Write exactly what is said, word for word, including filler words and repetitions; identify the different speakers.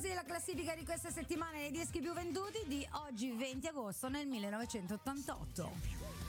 Speaker 1: la classifica di questa settimana dei dischi più venduti di oggi venti agosto nel millenovecentottantotto.